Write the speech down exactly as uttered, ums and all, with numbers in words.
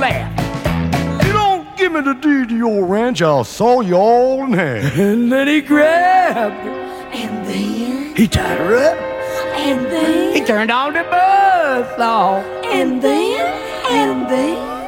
fast. You don't give me the deed to your ranch, I'll saw you all in half. And then he grabbed her. And then, He tied her up. and then, He turned on the buzz saw. and then, and then.